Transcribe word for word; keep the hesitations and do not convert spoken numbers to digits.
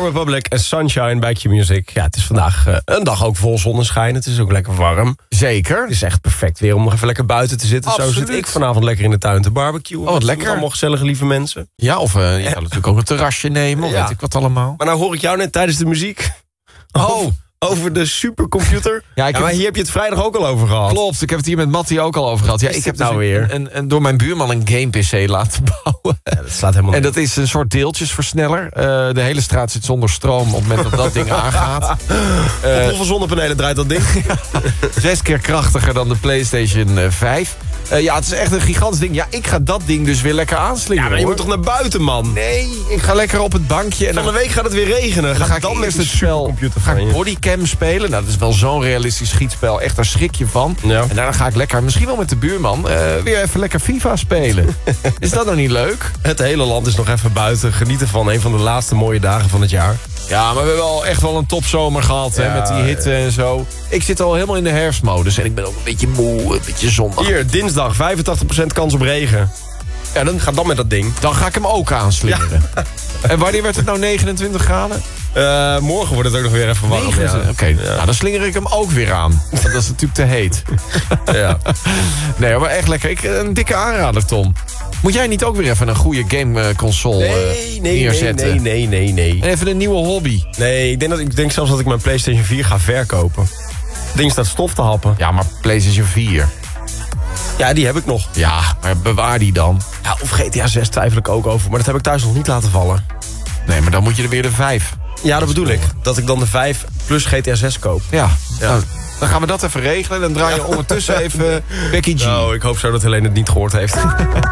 One Republic en Sunshine bij Q-Music. Ja, het is vandaag uh, een dag ook vol zonneschijn. Het is ook lekker warm. Zeker. Het is echt perfect weer om nog even lekker buiten te zitten. Absoluut. Zo zit ik vanavond lekker in de tuin te barbecuen. Oh, wat lekker. Allemaal gezellige lieve mensen. Ja, of uh, je kan natuurlijk ook een terrasje nemen. Of Ja. weet ik wat allemaal. Maar nou hoor ik jou net tijdens de muziek. Oh. Over, over de supercomputer. Ja, ik ja, maar heb- hier heb je het vrijdag ook al over gehad. Klopt, ik heb het hier met Mattie ook al over gehad. Ja, Is ik dit heb nou dus weer? Een, een, een, door mijn buurman een game-P C laten bouwen. Ja, dat slaat helemaal En niet. dat is een soort deeltjesversneller. Uh, de hele straat zit zonder stroom op het moment dat dat ding aangaat. Op hoeveel zonnepanelen draait dat ding? Zes keer krachtiger dan de PlayStation vijf. Uh, ja, het is echt een gigantisch ding. Ja, ik ga dat ding dus weer lekker aanslingeren. Ja, maar je hoor. moet toch naar buiten, man? Nee, ik ga lekker op het bankje. En Van dan de week gaat het weer regenen. dan ga ik dan met eerst de het spel supercomputer ga van ik je. bodycam spelen. Nou, dat is wel zo'n realistisch schietspel. Echt, daar schrik je van. Ja. En daarna ga ik lekker, misschien wel met de buurman, uh, weer even lekker FIFA spelen. Is dat nou niet leuk? Het hele land is nog even buiten. Genieten van een van de laatste mooie dagen van het jaar. Ja, maar we hebben wel echt wel een topzomer gehad, Ja, hè, met die hitte en zo. Ik zit al helemaal in de herfstmodus en ik ben ook een beetje moe, een beetje zondag. Hier, dinsdag, vijfentachtig procent kans op regen. Ja, dan ga dan met dat ding. Dan ga ik hem ook aanslingeren. En wanneer werd het nou negenentwintig graden? Uh, morgen wordt het ook nog weer even warm. negenentwintig? Ja. Oké, okay. nou, dan slinger ik hem ook weer aan. Want dat is natuurlijk te heet. Ja. Nee, maar echt lekker. Ik, een dikke aanrader, Tom. Moet jij niet ook weer even een goede gameconsole Nee, uh, nee, neerzetten? nee, nee, nee, nee. En even een nieuwe hobby. Nee, ik denk, dat, ik denk zelfs dat ik mijn PlayStation vier ga verkopen. Het ding staat stof te happen. Ja, maar PlayStation vier. Ja, die heb ik nog. Ja, maar bewaar die dan. Ja, of G T A zes twijfel ik ook over. Maar dat heb ik thuis nog niet laten vallen. Nee, maar dan moet je er weer de vijf. Ja, dat bedoel ik. Dat ik dan de vijf plus G T A zes koop. Ja, Ja. Nou, dan gaan we dat even regelen. Dan draai je ondertussen even Becky G. Nou, ik hoop zo dat Helene het niet gehoord heeft.